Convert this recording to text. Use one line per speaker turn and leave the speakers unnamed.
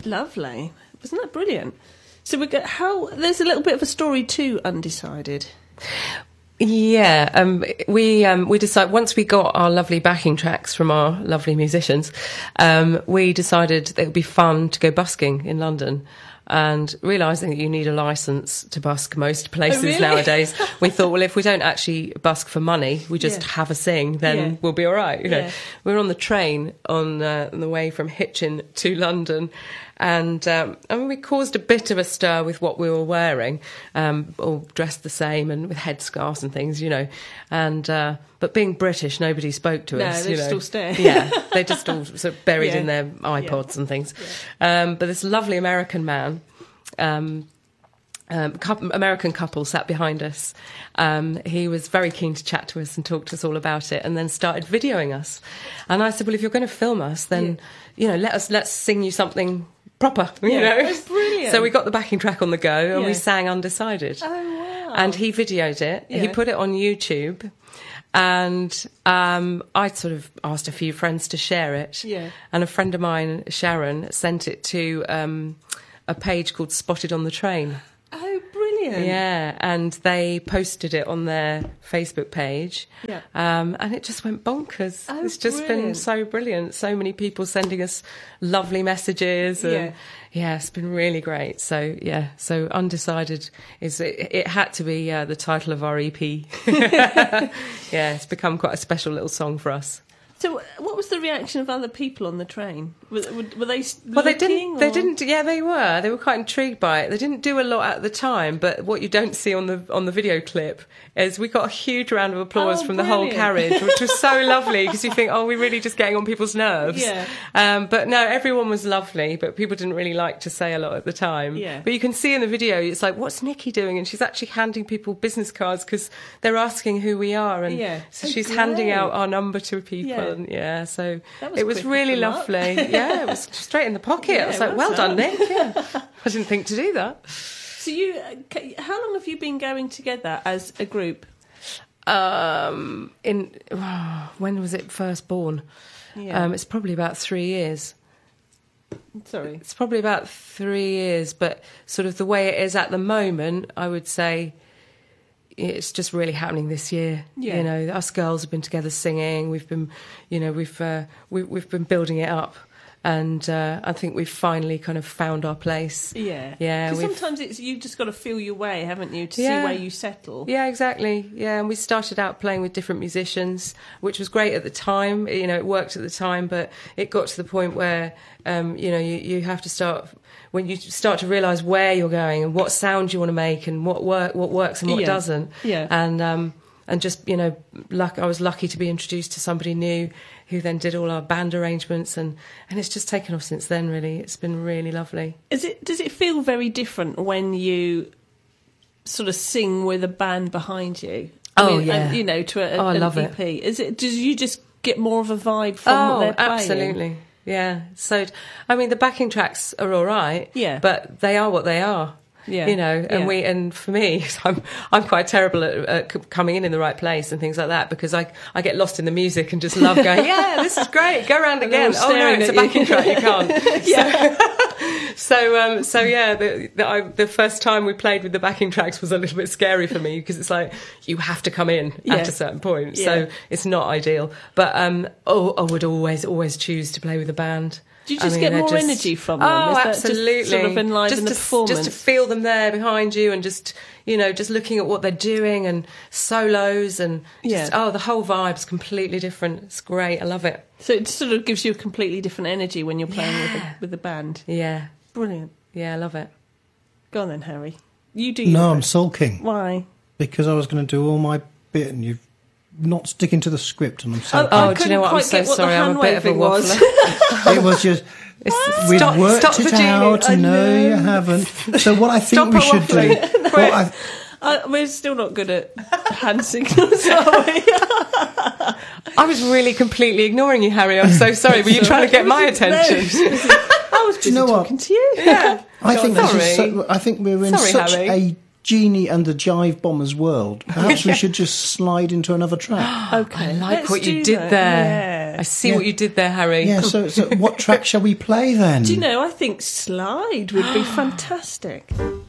Lovely. Wasn't that brilliant? So there's a little bit of a story to Undecided.
Yeah, we decided, once we got our lovely backing tracks from our lovely musicians, we decided that it would be fun to go busking in London. And realising that you need a licence to busk most places nowadays, we thought, well, if we don't actually busk for money, we just have a sing, then we'll be all right. You know, we were on the train on the way from Hitchin to London, and we caused a bit of a stir with what we were wearing, all dressed the same and with headscarves and things, you know. And but being British, nobody spoke to us.
No, they just all stare.
Yeah, they just all sort of buried in their iPods and things. Yeah. But this lovely American man, American couple sat behind us. He was very keen to chat to us and talk to us all about it, and then started videoing us. And I said, well, if you're going to film us, then let's sing you something proper. You know,
that's brilliant.
So we got the backing track on the go, and we sang Undecided.
Oh wow!
And he videoed it. Yeah. He put it on YouTube. And I sort of asked a few friends to share it. Yeah. And a friend of mine, Sharon, sent it to a page called Spotted on the Train.
Oh, brilliant.
Yeah, and they posted it on their Facebook page. Yeah. And it just went bonkers.
Oh,
it's just been so brilliant. So many people sending us lovely messages. And yeah, it's been really great. So, yeah, so Undecided it had to be the title of our EP. Yeah, it's become quite a special little song for us.
So, what was the reaction of other people on the train? Were they?
Well, they didn't. Yeah, they were. They were quite intrigued by it. They didn't do a lot at the time, but what you don't see on the video clip is we got a huge round of applause from the whole carriage, which was so lovely because you think, oh, we're really just getting on people's nerves. Yeah. But no, everyone was lovely, but people didn't really like to say a lot at the time. Yeah. But you can see in the video, it's like, what's Nikki doing? And she's actually handing people business cards because they're asking who we are, and so she's handing out our number to people. Yeah. And so it was really lovely. Yeah, it was straight in the pocket. I was like, well done, Nick. Yeah. I didn't think to do that.
So how long have you been going together as a group?
When was it first born? Yeah. It's probably about 3 years.
Sorry.
It's probably about 3 years, but sort of the way it is at the moment, I would say it's just really happening this year. Yeah. You know, us girls have been together singing. We've been, we've been building it up. And I think we've finally kind of found our place. Yeah. Yeah.
Because sometimes you've just got to feel your way, haven't you, to see where you settle.
Yeah, exactly. Yeah, and we started out playing with different musicians, which was great at the time. You know, it worked at the time, but it got to the point where, you have to start, when you start to realise where you're going and what sound you want to make and what works and what doesn't. Yeah. And just, I was lucky to be introduced to somebody new who then did all our band arrangements, and it's just taken off since then, really. It's been really lovely.
Does it feel very different when you sort of sing with a band behind you?
To
an EP. Do you just get more of a vibe from what they're playing?
Absolutely. Yeah. So, the backing tracks are all right. Yeah. But they are what they are. Yeah. And for me, I'm quite terrible at coming in the right place and things like that, because I get lost in the music and just love going, yeah, this is great, go around again. Oh no, it's a backing track, you can't. The first time we played with the backing tracks was a little bit scary for me, because it's like you have to come in at a certain point, so it's not ideal. But I would always choose to play with a band.
Do you just get more energy from them?
Oh, absolutely.
Just sort of enliven the performance?
Just to feel them there behind you, and just looking at what they're doing, and solos, and the whole vibe's completely different. It's great. I love it.
So it sort of gives you a completely different energy when you're playing with the band.
Yeah.
Brilliant.
Yeah, I love it.
Go on then, Harry. You do.
No, I'm sulking.
Why?
Because I was going to do all my bit, and you've not sticking to the script, and I'm so.
Do you know what? I'm so sorry. I'm a bit of a waffler.
It was just we've worked it out. No, you haven't. So what I think we should do.
We're still not good at hand signals, are we?
I was really completely ignoring you, Harry. I'm so sorry. Were you trying to get my attention?
I was busy talking to you.
Yeah.
I think we're in such a Genie and the Jive Bombers world. Perhaps we should just slide into another track.
Okay, I like what you did there. I see what you did there, Harry.
Yeah, so what track shall we play then?
Do you know, I think Slide would be fantastic.